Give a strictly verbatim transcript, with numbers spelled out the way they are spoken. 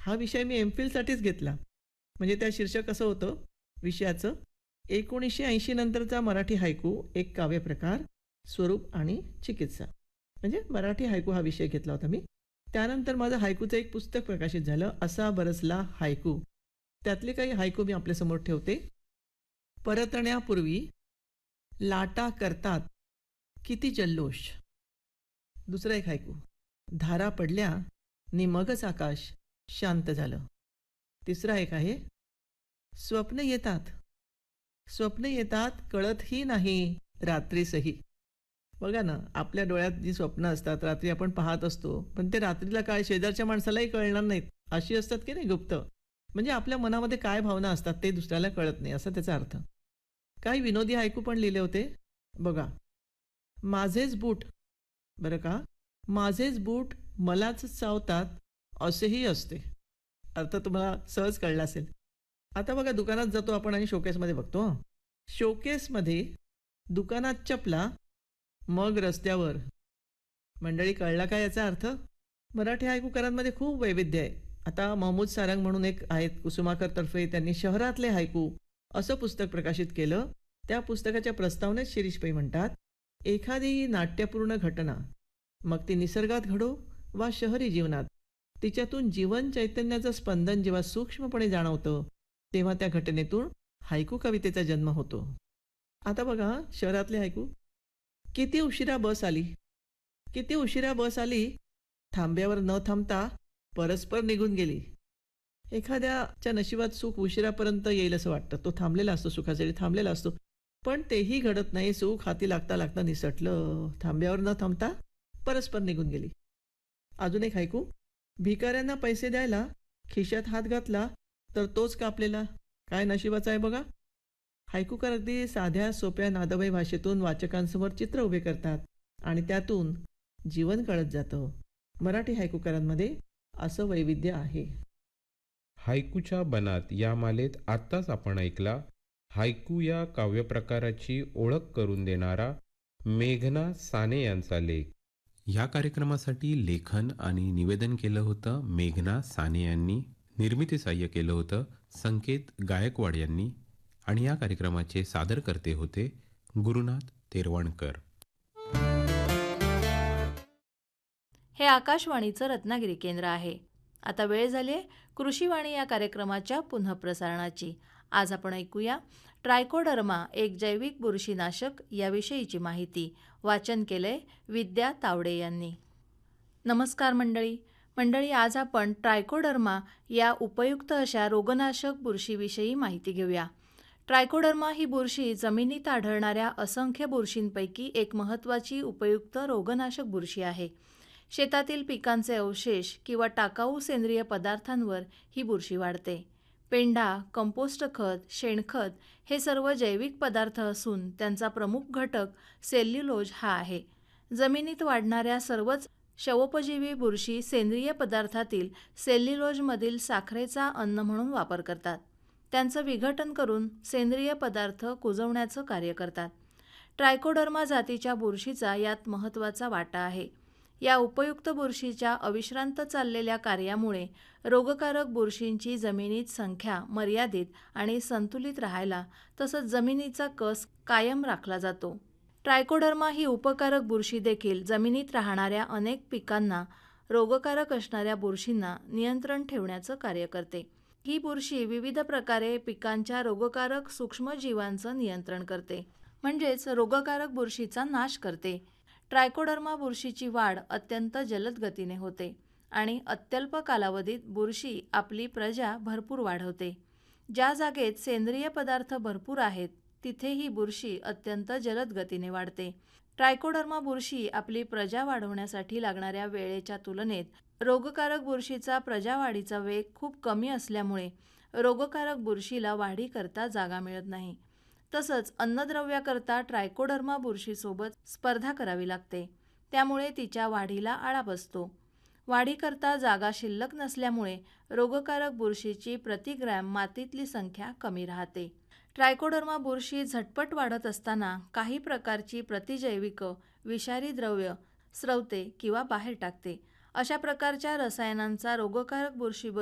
हा विषय मी एम फिलसाठीच घेतला. म्हणजे त्या शीर्षक असं होतं विषयाचं, एकोणीसशे ऐंशी नंतरचा मराठी हायकू, एक काव्यप्रकार, स्वरूप आणि चिकित्सा. म्हणजे मराठी हायकू हा विषय घेतला होता मी. त्यानंतर माझं हायकूचं एक पुस्तक प्रकाशित झालं, असा बरसला हायकू. त्यातले काही हायकू मी आपल्यासमोर ठेवते. परतण्यापूर्वी लाटा करतात किती जल्लोष. दुसरा एक हायकू, धारा पडल्या नि मगच आकाश शांत झालं. तिसरा एक आहे, स्वप्न येतात स्वप्न येतात कळतही नाही रात्रीसही. बघा ना, आपल्या डोळ्यात जी स्वप्न असतात रात्री आपण पाहत असतो, पण ते रात्रीला काय शेजारच्या माणसालाही कळणार नाहीत, अशी असतात की नाही गुप्त. म्हणजे आपल्या मनामध्ये काय भावना असतात ते दुसऱ्याला कळत नाही, असा त्याचा अर्थ. काही विनोदी हायकू पण लिहिले होते. बघा, माझेच बूट, बरं का, माझेच बूट मलाच चावतात असेही असते. अर्थ तुम्हाला सहज कळला असेल. आता बघा, दुकानात जातो आपण आणि शोकेसमध्ये बघतो. हं. शोकेसमध्ये दुकानात चपला, मग रस्त्यावर. मंडळी, कळला का याचा अर्थ? मराठी हायकूकारांमध्ये खूप वैविध्य आहे. आता महमूद सारंग म्हणून एक आहेत कुसुमाकर तर्फे, त्यांनी शहरातले हायकू असं पुस्तक प्रकाशित केलं. त्या पुस्तकाच्या प्रस्तावनेत शिरीष पै म्हणतात, एखादी नाट्यपूर्ण घटना, मग ती निसर्गात घडो वा शहरी जीवनात, तिच्यातून जीवन चैतन्याचं स्पंदन जेव्हा सूक्ष्मपणे जाणवतं, तेव्हा त्या घटनेतून हायकू कवितेचा जन्म होतो. आता बघा, शहरातले हायकू. किती उशिरा बस आली, किती उशिरा बस आली, थांब्यावर न थांबता परस्पर निघून गेली. एखाद्याच्या नशिबात सुख उशिरापर्यंत येईल असं वाटतं. तो थांबलेला असतो, सुखासाठी थांबलेला असतो, पण तेही घडत नाही. सुख हाती लागता लागता निसटलं, थांब्यावर न थांबता परस्पर निघून गेली. अजून एक हायकू, भिकाऱ्यांना पैसे द्यायला खिशात हात घातला तर तोच कापलेला. काय नशिबाचा आहे बघा. हायकूकार अगदी साध्या सोप्या नादमय भाषेतून वाचकांसमोर चित्र उभे करतात आणि त्यातून जीवन कळत जातं. मराठी हायकूकारांमध्ये असं वैविध्य आहे. हायकूच्या बनात या मालेत आत्ताच आपण ऐकला हायकू या काव्यप्रकाराची ओळख करून देणारा मेघना साने यांचा लेख. या कार्यक्रमासाठी लेखन आणि निवेदन केलं होतं मेघना साने यांनी. निर्मिती सहाय्य केलं होतं संकेत गायकवाड यांनी. आणि या कार्यक्रमाचे सादरकर्ते होते गुरुनाथ तेरवणकर. हे आकाशवाणीचं रत्नागिरी केंद्र आहे. आता वेळ झाली आहे कृषीवाणी या कार्यक्रमाच्या पुनःप्रसारणाची. आज आपण ऐकूया ट्रायकोडर्मा, एक जैविक बुरशीनाशक याविषयीची माहिती. वाचन केलंय विद्या तावडे यांनी. नमस्कार मंडळी. मंडळी, आज आपण ट्रायकोडर्मा या उपयुक्त अशा रोगनाशक बुरशीविषयी माहिती घेऊया. ट्रायकोडर्मा ही बुरशी जमिनीत आढळणाऱ्या असंख्य बुरशींपैकी एक महत्त्वाची उपयुक्त रोगनाशक बुरशी आहे. शेतातील पिकांचे अवशेष किंवा टाकाऊ सेंद्रिय पदार्थांवर ही बुरशी वाढते. पेंढा, कंपोस्ट खत, शेणखत हे सर्व जैविक पदार्थ असून त्यांचा प्रमुख घटक सेल्युलोज हा आहे. जमिनीत वाढणाऱ्या सर्वच शवोपजीवी बुरशी सेंद्रिय पदार्थातील सेल्युलोजमधील साखरेचा अन्न म्हणून वापर करतात. त्यांचं विघटन करून सेंद्रिय पदार्थ कुजवण्याचं कार्य करतात. ट्रायकोडर्मा जातीच्या बुरशीचा यात महत्त्वाचा वाटा आहे. या उपयुक्त बुरशीच्या अविश्रांत चाललेल्या कार्यामुळे रोगकारक बुरशींची जमिनीत संख्या मर्यादित आणि संतुलित राहायला, तसंच जमिनीचा कस कायम राखला जातो. ट्रायकोडर्मा ही उपकारक बुरशी देखील जमिनीत राहणाऱ्या अनेक पिकांना रोगकारक असणाऱ्या बुरशींना नियंत्रण ठेवण्याचं कार्य करते. ही बुरशी विविध प्रकारे पिकांच्या रोगकारक सूक्ष्मजीवांचं नियंत्रण करते, म्हणजेच रोगकारक बुरशीचा नाश करते. ट्रायकोडर्मा बुरशीची वाढ अत्यंत जलद गतीने होते आणि अत्यल्प कालावधीत बुरशी आपली प्रजा भरपूर वाढवते. ज्या जागेत सेंद्रिय पदार्थ भरपूर आहेत तिथे ही बुरशी अत्यंत जलद गतीने वाढते. ट्रायकोडर्मा बुरशी आपली प्रजा वाढवण्यासाठी लागणाऱ्या वेळेच्या तुलनेत रोगकारक बुरशीचा प्रजावाढीचा वेग खूप कमी असल्यामुळे रोगकारक बुरशीला वाढीकरता जागा मिळत नाही. तसंच अन्नद्रव्याकरता ट्रायकोडर्मा बुरशीसोबत स्पर्धा करावी लागते. त्यामुळे तिच्या वाढीला आळा बसतो. वाढीकरता जागा शिल्लक नसल्यामुळे रोगकारक बुरशीची प्रतिग्रॅम मातीतली संख्या कमी राहते. ट्रायकोडर्मा बुरशी झटपट वाढत असताना काही प्रकारची प्रतिजैविक विषारी द्रव्य स्रवते किंवा बाहेर टाकते. अशा प्रकारच्या रसायनांचा रोगकारक बुरशी